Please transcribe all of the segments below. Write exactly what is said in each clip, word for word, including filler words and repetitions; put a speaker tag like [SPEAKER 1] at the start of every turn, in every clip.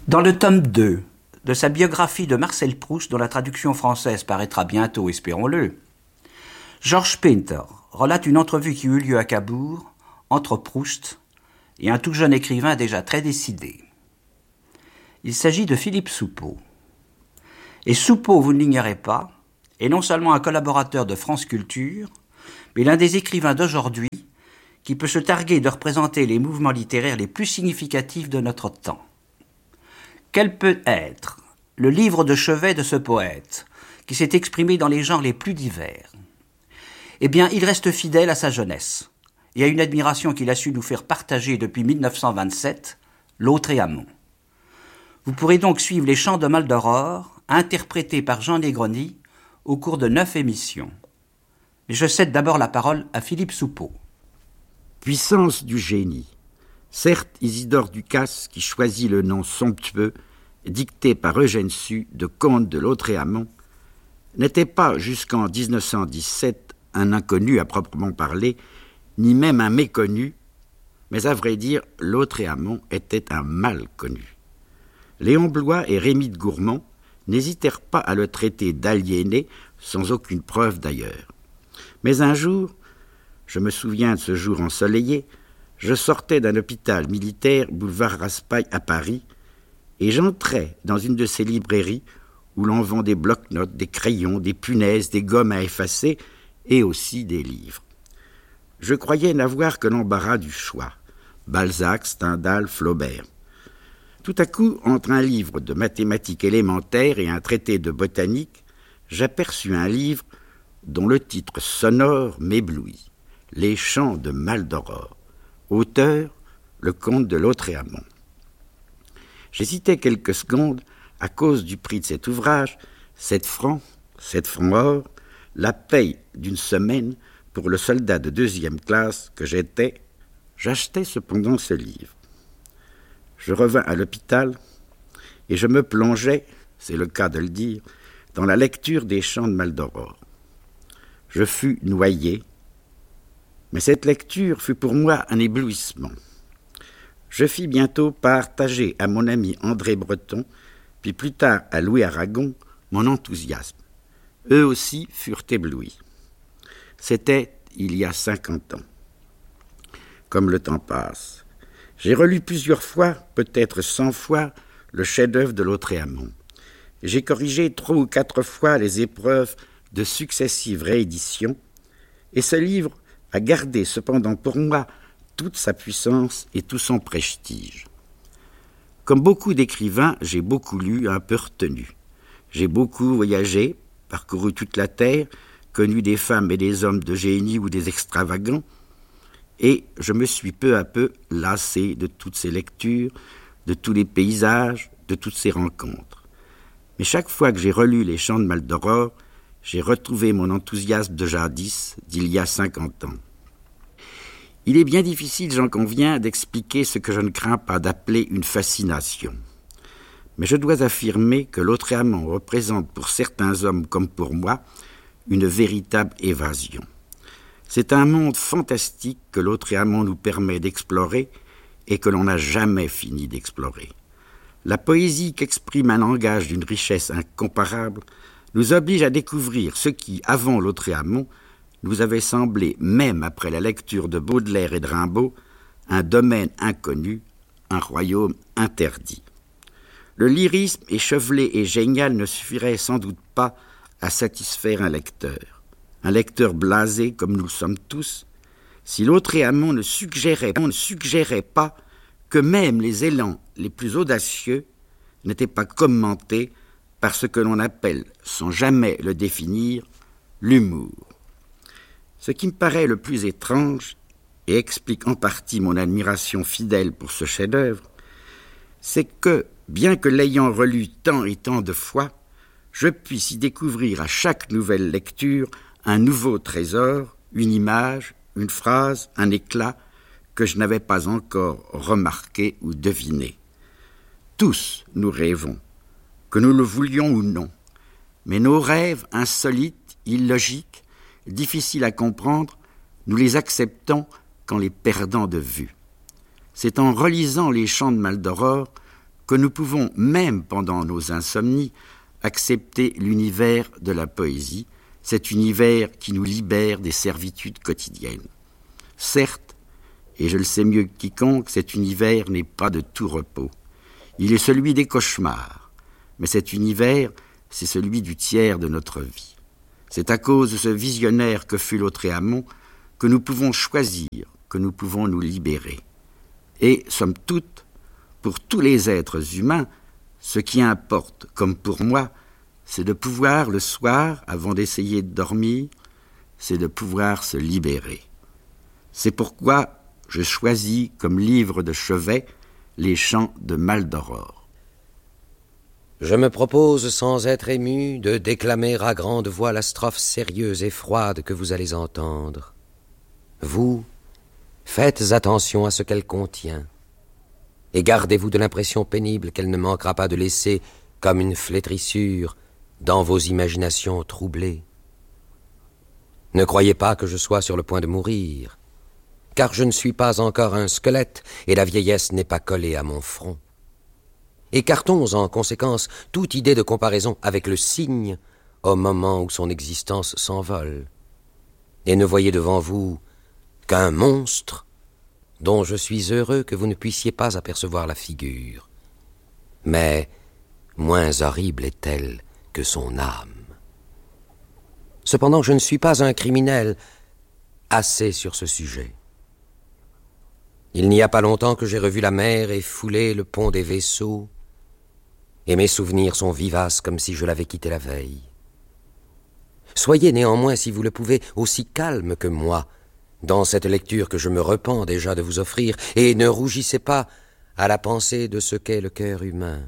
[SPEAKER 1] Dans le tome deux de sa biographie de Marcel Proust, dont la traduction française paraîtra bientôt, espérons-le, Georges Pinter relate une entrevue qui eut lieu à Cabourg entre Proust et un tout jeune écrivain déjà très décidé. Il s'agit de Philippe Soupeau. Et Soupeau, vous ne l'ignorez pas, est non seulement un collaborateur de France Culture, mais l'un des écrivains d'aujourd'hui qui peut se targuer de représenter les mouvements littéraires les plus significatifs de notre temps. Quel peut être le livre de chevet de ce poète, qui s'est exprimé dans les genres les plus divers? Eh bien, il reste fidèle à sa jeunesse, et à une admiration qu'il a su nous faire partager depuis mille neuf cent vingt-sept, L'autre et Amont. Vous pourrez donc suivre les chants de Maldoror, interprétés par Jean Negroni, au cours de neuf émissions. Mais je cède d'abord la parole à Philippe Soupeau.
[SPEAKER 2] Puissance du génie. Certes, Isidore Ducasse, qui choisit le nom somptueux, dicté par Eugène Sue, de comte de Lautréamont, n'était pas, jusqu'en dix-neuf cent dix-sept, un inconnu à proprement parler, ni même un méconnu, mais à vrai dire, Lautréamont était un mal connu. Léon Bloy et Rémy de Gourmont n'hésitèrent pas à le traiter d'aliéné, sans aucune preuve d'ailleurs. Mais un jour, je me souviens de ce jour ensoleillé, je sortais d'un hôpital militaire, boulevard Raspail à Paris, et j'entrais dans une de ces librairies où l'on vend des bloc-notes, des crayons, des punaises, des gommes à effacer et aussi des livres. Je croyais n'avoir que l'embarras du choix. Balzac, Stendhal, Flaubert. Tout à coup, entre un livre de mathématiques élémentaires et un traité de botanique, j'aperçus un livre dont le titre sonore m'éblouit. Les chants de Maldoror. Auteur, le comte de Lautréamont. J'hésitais quelques secondes à cause du prix de cet ouvrage, sept francs, sept francs or, la paye d'une semaine pour le soldat de deuxième classe que j'étais. J'achetai cependant ce livre. Je revins à l'hôpital et je me plongeai, c'est le cas de le dire, dans la lecture des chants de Maldoror. Je fus noyé, mais cette lecture fut pour moi un éblouissement. Je fis bientôt partager à mon ami André Breton, puis plus tard à Louis Aragon, mon enthousiasme. Eux aussi furent éblouis. C'était il y a cinquante ans. Comme le temps passe, j'ai relu plusieurs fois, peut-être cent fois, le chef-d'œuvre de Lautréamont. J'ai corrigé trois ou quatre fois les épreuves de successives rééditions, et ce livre a gardé cependant pour moi toute sa puissance et tout son prestige. Comme beaucoup d'écrivains, j'ai beaucoup lu, un peu retenu. J'ai beaucoup voyagé, parcouru toute la terre, connu des femmes et des hommes de génie ou des extravagants, et je me suis peu à peu lassé de toutes ces lectures, de tous les paysages, de toutes ces rencontres. Mais chaque fois que j'ai relu les chants de Maldoror, j'ai retrouvé mon enthousiasme de jadis, d'il y a cinquante ans. Il est bien difficile, j'en conviens, d'expliquer ce que je ne crains pas d'appeler une fascination. Mais je dois affirmer que Lautréamont représente pour certains hommes comme pour moi une véritable évasion. C'est un monde fantastique que Lautréamont nous permet d'explorer et que l'on n'a jamais fini d'explorer. La poésie qu'exprime un langage d'une richesse incomparable nous oblige à découvrir ce qui, avant Lautréamont, nous avait semblé, même après la lecture de Baudelaire et de Rimbaud, un domaine inconnu, un royaume interdit. Le lyrisme échevelé et génial ne suffirait sans doute pas à satisfaire un lecteur. Un lecteur blasé comme nous sommes tous, si Lautréamont ne suggérait, ne suggérait pas que même les élans les plus audacieux n'étaient pas commentés par ce que l'on appelle, sans jamais le définir, l'humour. Ce qui me paraît le plus étrange, et explique en partie mon admiration fidèle pour ce chef-d'œuvre, c'est que, bien que l'ayant relu tant et tant de fois, je puisse y découvrir à chaque nouvelle lecture un nouveau trésor, une image, une phrase, un éclat que je n'avais pas encore remarqué ou deviné. Tous nous rêvons, que nous le voulions ou non, mais nos rêves insolites, illogiques, difficiles à comprendre, nous les acceptons qu'en les perdant de vue. C'est en relisant les chants de Maldoror que nous pouvons, même pendant nos insomnies, accepter l'univers de la poésie, cet univers qui nous libère des servitudes quotidiennes. Certes, et je le sais mieux que quiconque, cet univers n'est pas de tout repos. Il est celui des cauchemars, mais cet univers, c'est celui du tiers de notre vie. C'est à cause de ce visionnaire que fut Lautréamont que nous pouvons choisir, que nous pouvons nous libérer. Et, somme toute, pour tous les êtres humains, ce qui importe, comme pour moi, c'est de pouvoir, le soir, avant d'essayer de dormir, c'est de pouvoir se libérer. C'est pourquoi je choisis comme livre de chevet les chants de Maldoror.
[SPEAKER 3] Je me propose, sans être ému, de déclamer à grande voix la strophe sérieuse et froide que vous allez entendre. Vous, faites attention à ce qu'elle contient, et gardez-vous de l'impression pénible qu'elle ne manquera pas de laisser comme une flétrissure dans vos imaginations troublées. Ne croyez pas que je sois sur le point de mourir, car je ne suis pas encore un squelette et la vieillesse n'est pas collée à mon front. Écartons en conséquence toute idée de comparaison avec le cygne au moment où son existence s'envole, et ne voyez devant vous qu'un monstre dont je suis heureux que vous ne puissiez pas apercevoir la figure. Mais moins horrible est-elle que son âme. Cependant, je ne suis pas un criminel. Assez sur ce sujet. Il n'y a pas longtemps que j'ai revu la mer et foulé le pont des vaisseaux, et mes souvenirs sont vivaces comme si je l'avais quitté la veille. Soyez néanmoins, si vous le pouvez, aussi calme que moi dans cette lecture que je me repens déjà de vous offrir, et ne rougissez pas à la pensée de ce qu'est le cœur humain.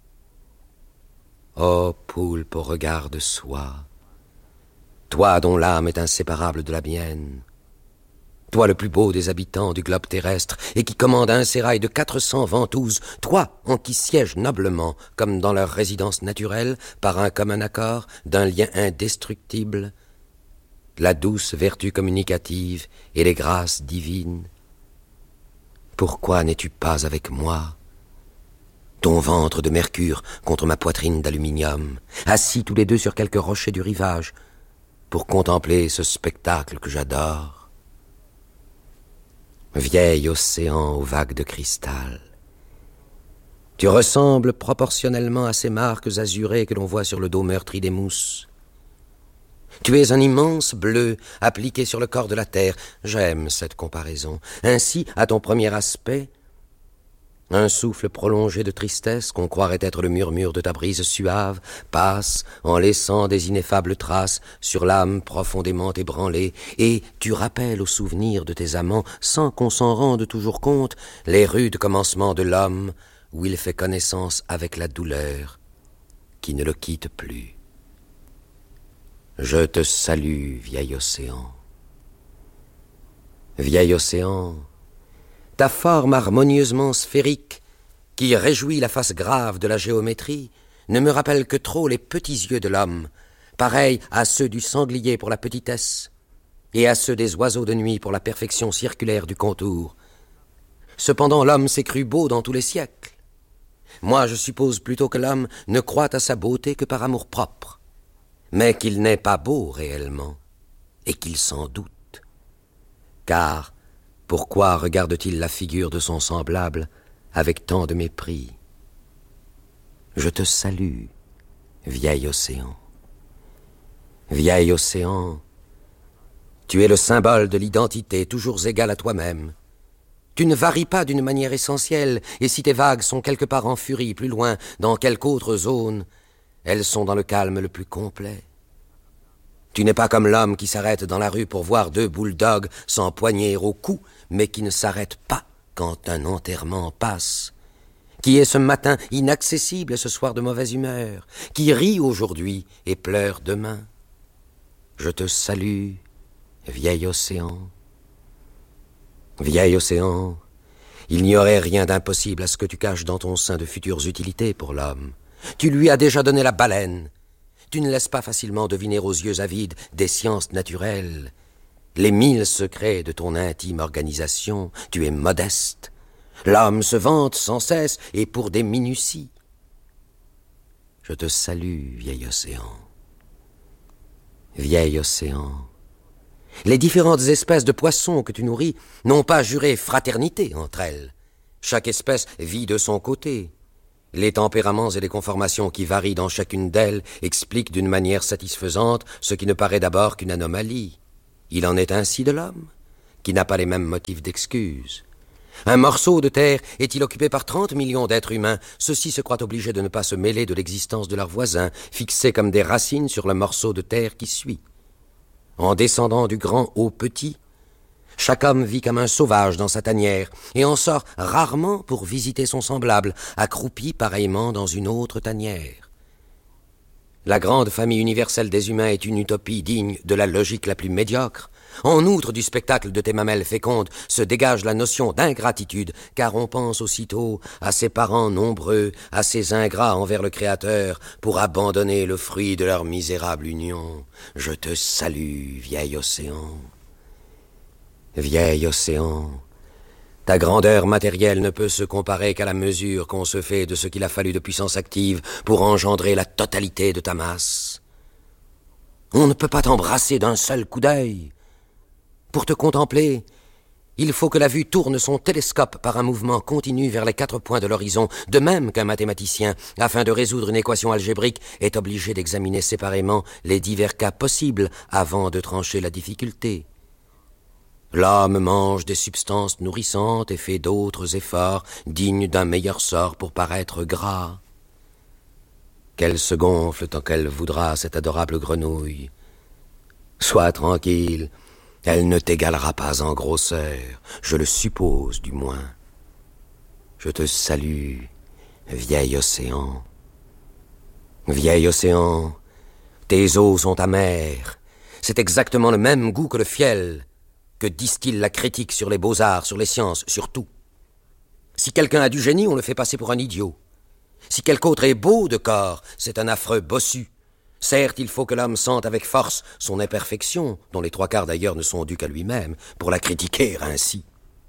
[SPEAKER 3] Ô poulpe au regard de soie, toi dont l'âme est inséparable de la mienne, toi le plus beau des habitants du globe terrestre, et qui commande un sérail de quatre cents ventouses, toi en qui siègent noblement, comme dans leur résidence naturelle, par un commun accord, d'un lien indestructible, la douce vertu communicative et les grâces divines. Pourquoi n'es-tu pas avec moi, ton ventre de mercure contre ma poitrine d'aluminium, assis tous les deux sur quelque rocher du rivage, pour contempler ce spectacle que j'adore? Vieil océan aux vagues de cristal, tu ressembles proportionnellement à ces marques azurées que l'on voit sur le dos meurtri des mousses. Tu es un immense bleu appliqué sur le corps de la terre. J'aime cette comparaison. Ainsi, à ton premier aspect, un souffle prolongé de tristesse, qu'on croirait être le murmure de ta brise suave, passe en laissant des ineffables traces sur l'âme profondément ébranlée, et tu rappelles au souvenir de tes amants, sans qu'on s'en rende toujours compte, les rudes commencements de l'homme, où il fait connaissance avec la douleur qui ne le quitte plus. Je te salue, vieil océan. Vieil océan, ta forme harmonieusement sphérique, qui réjouit la face grave de la géométrie, ne me rappelle que trop les petits yeux de l'homme, pareils à ceux du sanglier pour la petitesse, et à ceux des oiseaux de nuit pour la perfection circulaire du contour. Cependant, l'homme s'est cru beau dans tous les siècles. Moi, je suppose plutôt que l'homme ne croit à sa beauté que par amour-propre, mais qu'il n'est pas beau réellement, et qu'il s'en doute. Car pourquoi regarde-t-il la figure de son semblable avec tant de mépris? Je te salue, vieil océan. Vieil océan, tu es le symbole de l'identité toujours égale à toi-même. Tu ne varies pas d'une manière essentielle, et si tes vagues sont quelque part en furie plus loin, dans quelque autre zone, elles sont dans le calme le plus complet. Tu n'es pas comme l'homme qui s'arrête dans la rue pour voir deux bulldogs s'empoigner au cou, mais qui ne s'arrête pas quand un enterrement passe, qui est ce matin inaccessible et ce soir de mauvaise humeur, qui rit aujourd'hui et pleure demain. Je te salue, vieil océan. Vieil océan, il n'y aurait rien d'impossible à ce que tu caches dans ton sein de futures utilités pour l'homme. Tu lui as déjà donné la baleine. Tu ne laisses pas facilement deviner aux yeux avides des sciences naturelles les mille secrets de ton intime organisation. Tu es modeste. L'homme se vante sans cesse et pour des minuties. Je te salue, vieil océan. Vieil océan, les différentes espèces de poissons que tu nourris n'ont pas juré fraternité entre elles. Chaque espèce vit de son côté. Les tempéraments et les conformations qui varient dans chacune d'elles expliquent d'une manière satisfaisante ce qui ne paraît d'abord qu'une anomalie. Il en est ainsi de l'homme, qui n'a pas les mêmes motifs d'excuse. Un morceau de terre est-il occupé par trente millions d'êtres humains? Ceux-ci se croient obligés de ne pas se mêler de l'existence de leurs voisins, fixés comme des racines sur le morceau de terre qui suit. En descendant du grand au petit, chaque homme vit comme un sauvage dans sa tanière et en sort rarement pour visiter son semblable, accroupi pareillement dans une autre tanière. La grande famille universelle des humains est une utopie digne de la logique la plus médiocre. En outre du spectacle de tes mamelles fécondes se dégage la notion d'ingratitude, car on pense aussitôt à ses parents nombreux, à ces ingrats envers le Créateur, pour abandonner le fruit de leur misérable union. Je te salue, vieil océan. Vieil océan, ta grandeur matérielle ne peut se comparer qu'à la mesure qu'on se fait de ce qu'il a fallu de puissance active pour engendrer la totalité de ta masse. On ne peut pas t'embrasser d'un seul coup d'œil. Pour te contempler, il faut que la vue tourne son télescope par un mouvement continu vers les quatre points de l'horizon, de même qu'un mathématicien, afin de résoudre une équation algébrique, est obligé d'examiner séparément les divers cas possibles avant de trancher la difficulté. L'homme mange des substances nourrissantes et fait d'autres efforts dignes d'un meilleur sort pour paraître gras. Qu'elle se gonfle tant qu'elle voudra, cette adorable grenouille. Sois tranquille, elle ne t'égalera pas en grosseur, je le suppose du moins. Je te salue, vieil océan. Vieil océan, tes eaux sont amères. C'est exactement le même goût que le fiel que distille la critique sur les beaux-arts, sur les sciences, sur tout. Si quelqu'un a du génie, on le fait passer pour un idiot. Si quelque autre est beau de corps, c'est un affreux bossu. Certes, il faut que l'homme sente avec force son imperfection, dont les trois quarts d'ailleurs ne sont dus qu'à lui-même, pour la critiquer ainsi.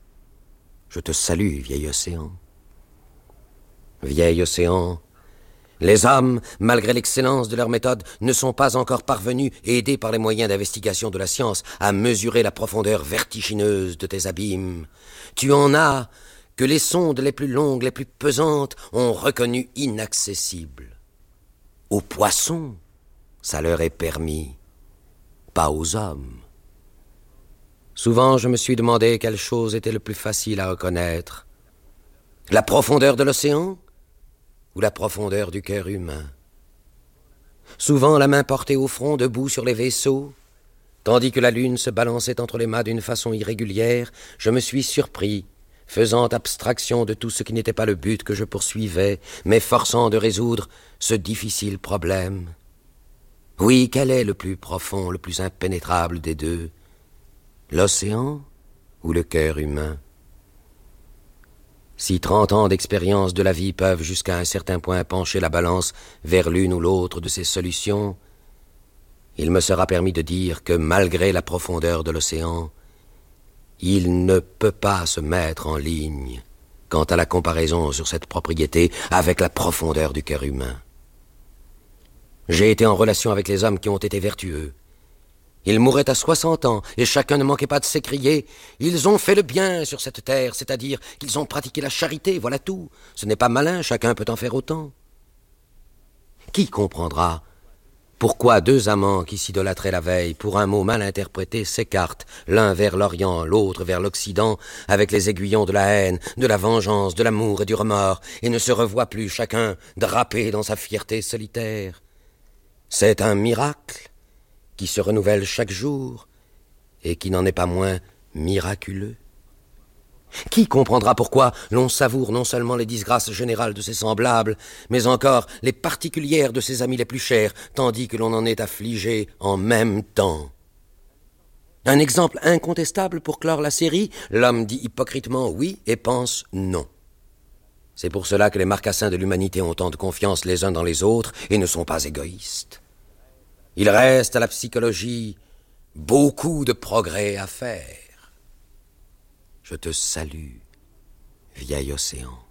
[SPEAKER 3] Je te salue, vieil océan. Vieil océan, les hommes, malgré l'excellence de leur méthode, ne sont pas encore parvenus, aidés par les moyens d'investigation de la science, à mesurer la profondeur vertigineuse de tes abîmes. Tu en as que les sondes les plus longues, les plus pesantes, ont reconnu inaccessibles. Aux poissons, ça leur est permis, pas aux hommes. Souvent, je me suis demandé quelle chose était le plus facile à reconnaître. La profondeur de l'océan ou la profondeur du cœur humain. Souvent, la main portée au front, debout sur les vaisseaux, tandis que la lune se balançait entre les mâts d'une façon irrégulière, je me suis surpris, faisant abstraction de tout ce qui n'était pas le but que je poursuivais, m'efforçant de résoudre ce difficile problème. Oui, quel est le plus profond, le plus impénétrable des deux? L'océan ou le cœur humain? Si trente ans d'expérience de la vie peuvent jusqu'à un certain point pencher la balance vers l'une ou l'autre de ces solutions, il me sera permis de dire que malgré la profondeur de l'océan, il ne peut pas se mettre en ligne quant à la comparaison sur cette propriété avec la profondeur du cœur humain. J'ai été en relation avec les hommes qui ont été vertueux. Ils mouraient à soixante ans, et chacun ne manquait pas de s'écrier « Ils ont fait le bien sur cette terre, c'est-à-dire qu'ils ont pratiqué la charité, voilà tout. Ce n'est pas malin, chacun peut en faire autant. » Qui comprendra pourquoi deux amants qui s'idolâtraient la veille, pour un mot mal interprété, s'écartent, l'un vers l'Orient, l'autre vers l'Occident, avec les aiguillons de la haine, de la vengeance, de l'amour et du remords, et ne se revoient plus, chacun drapé dans sa fierté solitaire? C'est un miracle qui se renouvelle chaque jour et qui n'en est pas moins miraculeux. Qui comprendra pourquoi l'on savoure non seulement les disgrâces générales de ses semblables, mais encore les particulières de ses amis les plus chers, tandis que l'on en est affligé en même temps? Un exemple incontestable pour clore la série, l'homme dit hypocritement oui et pense non. C'est pour cela que les marcassins de l'humanité ont tant de confiance les uns dans les autres et ne sont pas égoïstes. Il reste à la psychologie beaucoup de progrès à faire. Je te salue, vieil océan.